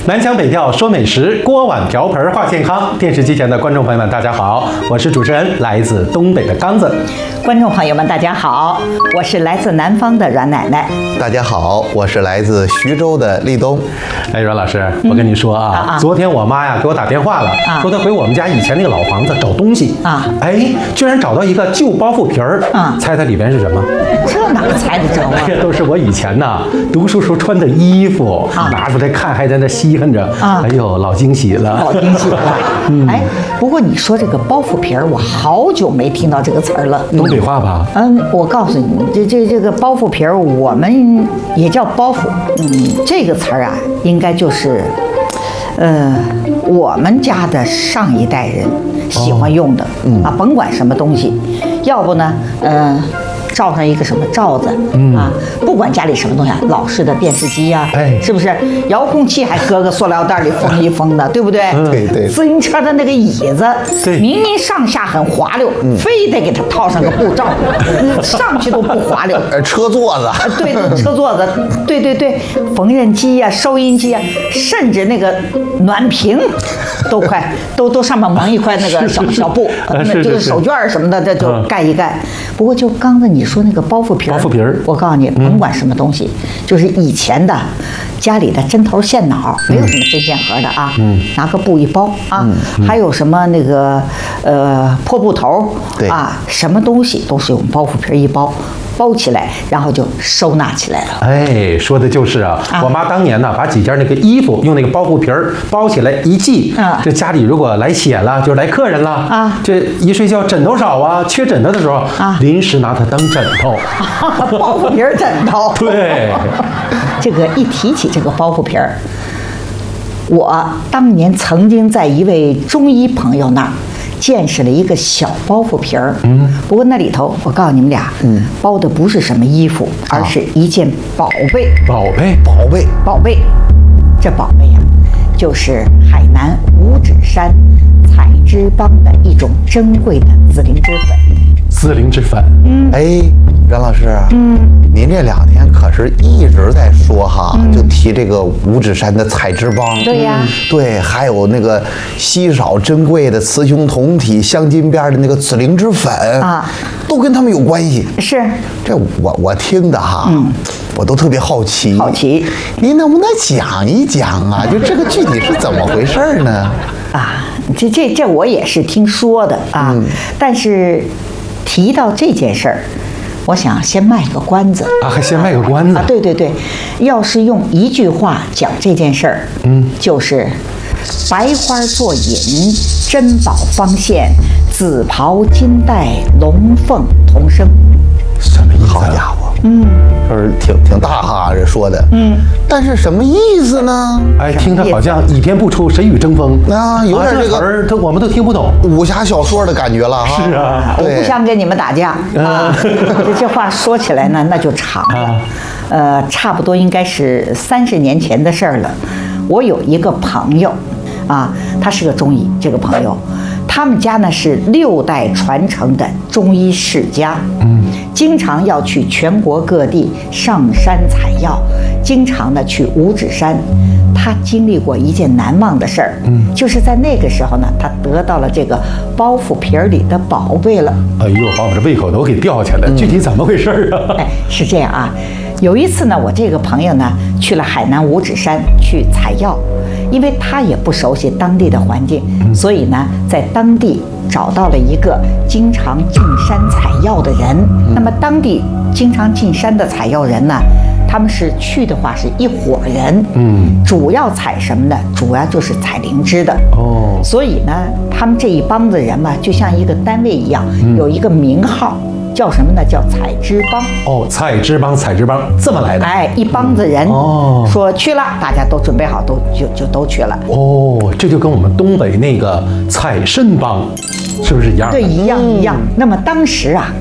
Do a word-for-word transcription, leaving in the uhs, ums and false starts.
南腔北调说美食，锅碗瓢盆话健康。电视机前的观众朋友们，大家好，我是主持人来自东北的刚子。 观众朋友们，大家好，我是来自南方的阮奶奶。 大家好，我是来自徐州的立冬。 哎，阮老师，我跟你说啊， 啊啊昨天我妈呀给我打电话了， 啊说她回我们家以前那个老房子找东西啊， 哎，居然找到一个旧包袱皮儿啊猜它里边是什么？ 这哪猜得着啊？ 这都是我以前呐读书时候穿的衣服， 啊拿出来看，还在那稀罕着。 啊哎呦，老惊喜了， 好惊喜了！哎，不过你说这个包袱皮儿，我好久没听到这个词儿了。 东北话吧？ 嗯，我告诉你，这这这个包袱皮儿，我们也叫包袱。嗯，这个词儿啊，应该就是，呃，我们家的上一代人喜欢用的、 哦、 啊，甭管什么东西，要不呢，呃。罩上一个什么罩子、嗯、啊？不管家里什么东西，老式的电视机呀、啊， 哎， 是不是？遥控器还搁个塑料袋里封一封的，对不对？ 对对。 自行车的那个椅子， 对， 明明上下很滑溜，嗯、非得给它套上个布罩，上去都不滑溜。 呃，车座子。 对对，车座子，对对对，缝纫机呀、啊、收音机呀、啊，甚至那个暖瓶，都快都都上面蒙一块那个小小布，那就是手绢什么的，这就盖一盖。不过就刚才你说那个包袱皮儿， 包袱皮儿， 我告诉你，甭管什么东西，嗯、就是以前的家里的针头线脑，没有什么针线盒的啊，嗯，拿个布一包啊，嗯、还有什么那个呃破布头啊，什么东西都是用包袱皮一包。包起来，然后就收纳起来了。 哎，说的就是啊， 啊我妈当年呢，把几件那个衣服用那个包袱皮儿包起来一系， 啊， 这家里如果来血了，就是来客人了啊， 这一睡觉枕头少啊，缺枕头的时候啊，临时拿它当枕头， 啊、包袱皮儿枕头。 对， 这个一提起这个包袱皮儿，我当年曾经在一位中医朋友那儿。见识了一个小包袱皮儿，嗯，不过那里头，我告诉你们俩，嗯，包的不是什么衣服，而是一件宝贝， 宝贝， 宝贝， 宝贝，这宝贝呀、啊，就是海南五指山采脂帮的一种珍贵的紫灵芝粉。 紫灵芝粉， 嗯，哎，阮老师，嗯，您这两天可是一直在说哈，嗯、就提这个五指山的采脂帮， 对呀、嗯， 对，还有那个稀少珍贵的雌雄同体镶金边的那个紫灵芝粉啊， 都跟他们有关系。 是， 这我我听的哈，嗯，我都特别好奇， 好奇， 您能不能讲一讲啊？就这个具体是怎么回事呢？ 啊，这这这我也是听说的啊，嗯、但是。提到这件事儿，我想先卖个关子啊，还先卖个关子啊！对对对，要是用一句话讲这件事儿，嗯，就是白花做引，珍宝方现，紫袍金带，龙凤同生。 什么意思？ 好家伙，嗯，就是挺挺大哈，这说的，嗯，但是什么意思呢？ 哎，听着好像倚天不出，谁与争锋啊，有点这个， 儿都我们都听不懂， 武侠小说的感觉了哈。 是啊， 我不想跟你们打架啊。这这话说起来呢，那就长了，呃，差不多应该是三十年前的事儿了。我有一个朋友，啊，他是个中医，这个朋友。他们家呢是六代传承的中医世家，嗯，经常要去全国各地上山采药，经常呢去五指山。他经历过一件难忘的事儿，嗯，就是在那个时候呢，他得到了这个包袱皮儿里的宝贝了。 哎呦，把我这胃口都给吊起来了，嗯、具体怎么回事啊？ 哎，是这样啊，有一次呢，我这个朋友呢去了海南五指山去采药。因为他也不熟悉当地的环境，所以呢，在当地找到了一个经常进山采药的人。那么，当地经常进山的采药人呢，他们是去的话是一伙人，嗯，主要采什么呢？主要就是采灵芝的。哦，所以呢，他们这一帮子人嘛，就像一个单位一样，有一个名号。叫什么呢？叫采脂帮。 哦，采脂帮，采脂帮这么来的。 哎，一帮子人哦，说去了，大家都准备好，都就就都去了。 哦，这就跟我们东北那个采肾帮是不是一样？ 对，一样一样。嗯、那么当时啊，